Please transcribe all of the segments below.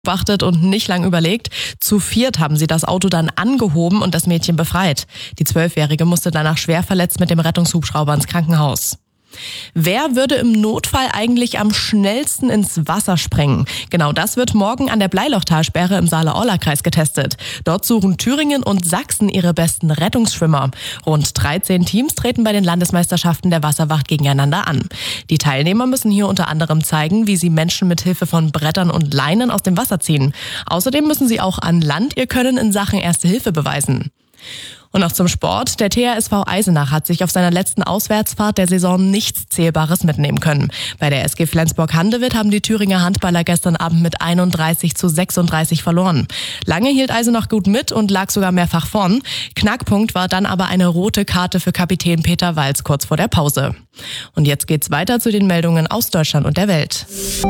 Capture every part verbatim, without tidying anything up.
beobachtet und nicht lang überlegt. Zu viert haben sie das Auto dann angehoben und das Mädchen befreit. Die Zwölfjährige musste danach schwer verletzt mit dem Rettungshubschrauber ins Krankenhaus. Wer würde im Notfall eigentlich am schnellsten ins Wasser springen? Genau das wird morgen an der Bleilochtalsperre im Saale-Orla-Kreis getestet. Dort suchen Thüringen und Sachsen ihre besten Rettungsschwimmer. Rund dreizehn Teams treten bei den Landesmeisterschaften der Wasserwacht gegeneinander an. Die Teilnehmer müssen hier unter anderem zeigen, wie sie Menschen mit Hilfe von Brettern und Leinen aus dem Wasser ziehen. Außerdem müssen sie auch an Land ihr Können in Sachen Erste Hilfe beweisen. Und noch zum Sport. Der T H S V Eisenach hat sich auf seiner letzten Auswärtsfahrt der Saison nichts Zählbares mitnehmen können. Bei der S G Flensburg-Handewitt haben die Thüringer Handballer gestern Abend mit einunddreißig zu sechsunddreißig verloren. Lange hielt Eisenach gut mit und lag sogar mehrfach vorn. Knackpunkt war dann aber eine rote Karte für Kapitän Peter Walz kurz vor der Pause. Und jetzt geht's weiter zu den Meldungen aus Deutschland und der Welt.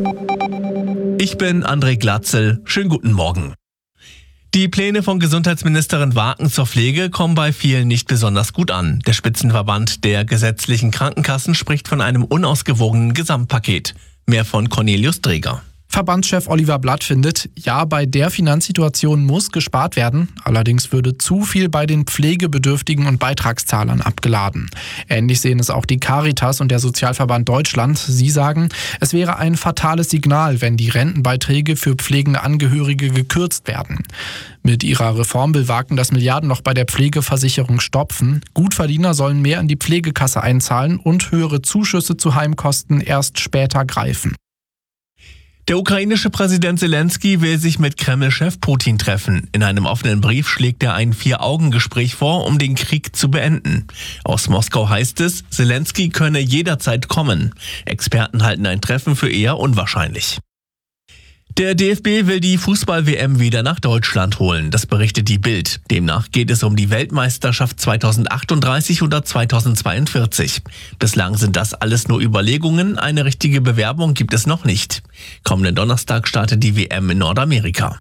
Ich bin André Glatzel. Schönen guten Morgen. Die Pläne von Gesundheitsministerin Waken zur Pflege kommen bei vielen nicht besonders gut an. Der Spitzenverband der gesetzlichen Krankenkassen spricht von einem unausgewogenen Gesamtpaket. Mehr von Cornelius Dreger. Verbandschef Oliver Blatt findet, ja, bei der Finanzsituation muss gespart werden. Allerdings würde zu viel bei den Pflegebedürftigen und Beitragszahlern abgeladen. Ähnlich sehen es auch die Caritas und der Sozialverband Deutschland. Sie sagen, es wäre ein fatales Signal, wenn die Rentenbeiträge für pflegende Angehörige gekürzt werden. Mit ihrer Reform will Waken das Milliardenloch bei der Pflegeversicherung stopfen. Gutverdiener sollen mehr in die Pflegekasse einzahlen und höhere Zuschüsse zu Heimkosten erst später greifen. Der ukrainische Präsident Zelensky will sich mit Kreml-Chef Putin treffen. In einem offenen Brief schlägt er ein Vier-Augen-Gespräch vor, um den Krieg zu beenden. Aus Moskau heißt es, Zelensky könne jederzeit kommen. Experten halten ein Treffen für eher unwahrscheinlich. Der D F B will die Fußball-W M wieder nach Deutschland holen, das berichtet die Bild. Demnach geht es um die Weltmeisterschaft zweitausendachtunddreißig oder zweitausendzweiundvierzig. Bislang sind das alles nur Überlegungen, eine richtige Bewerbung gibt es noch nicht. Kommenden Donnerstag startet die W M in Nordamerika.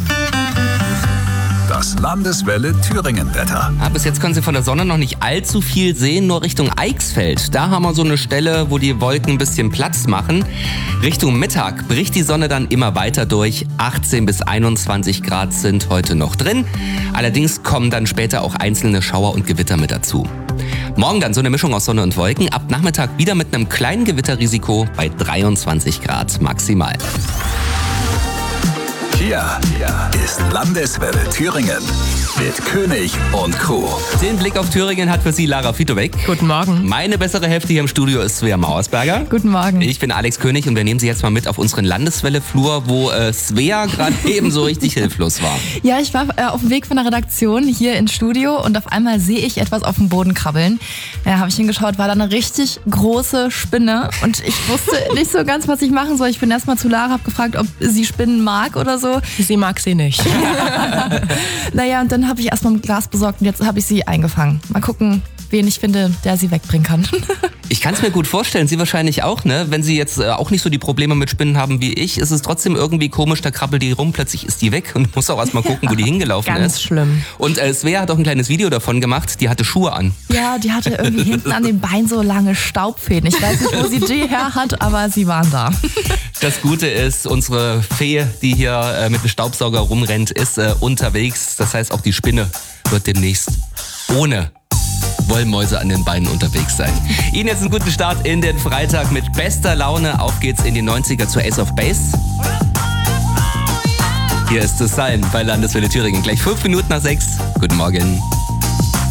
Das Landeswelle Thüringen-Wetter. Ja, bis jetzt können Sie von der Sonne noch nicht allzu viel sehen, nur Richtung Eichsfeld. Da haben wir so eine Stelle, wo die Wolken ein bisschen Platz machen. Richtung Mittag bricht die Sonne dann immer weiter durch. achtzehn bis einundzwanzig Grad sind heute noch drin. Allerdings kommen dann später auch einzelne Schauer und Gewitter mit dazu. Morgen dann so eine Mischung aus Sonne und Wolken. Ab Nachmittag wieder mit einem kleinen Gewitterrisiko bei dreiundzwanzig Grad maximal. Hier ist Landeswelle Thüringen mit König und Crew. Den Blick auf Thüringen hat für Sie Lara Fitowek. Guten Morgen. Meine bessere Hälfte hier im Studio ist Svea Mauersberger. Guten Morgen. Ich bin Alex König und wir nehmen Sie jetzt mal mit auf unseren Landeswelle-Flur, wo äh, Svea gerade eben so richtig hilflos war. Ja, ich war äh, auf dem Weg von der Redaktion hier ins Studio und auf einmal sehe ich etwas auf dem Boden krabbeln. Da habe ich hingeschaut, war da eine richtig große Spinne und ich wusste nicht so ganz, was ich machen soll. Ich bin erstmal zu Lara, habe gefragt, ob sie Spinnen mag oder so. Sie mag sie nicht. Naja, und dann habe ich erstmal ein Glas besorgt und jetzt habe ich sie eingefangen. Mal gucken, wen ich finde, der sie wegbringen kann. Ich kann es mir gut vorstellen, Sie wahrscheinlich auch, ne? Wenn Sie jetzt äh, auch nicht so die Probleme mit Spinnen haben wie ich, ist es trotzdem irgendwie komisch, da krabbelt die rum, plötzlich ist die weg und muss auch erstmal gucken, wo die hingelaufen Ganz ist. Ganz schlimm. Und äh, Svea hat auch ein kleines Video davon gemacht, die hatte Schuhe an. Ja, die hatte irgendwie hinten an den Beinen so lange Staubfäden. Ich weiß nicht, wo sie die her hat, aber sie waren da. Das Gute ist, unsere Fee, die hier äh, mit dem Staubsauger rumrennt, ist äh, unterwegs. Das heißt, auch die Spinne wird demnächst ohne Wollmäuse an den Beinen unterwegs sein. Ihnen jetzt einen guten Start in den Freitag mit bester Laune. Auf geht's in die neunziger zu Ace of Base. Hier ist es sein bei Landeswelle Thüringen. Gleich fünf Minuten nach sechs. Guten Morgen.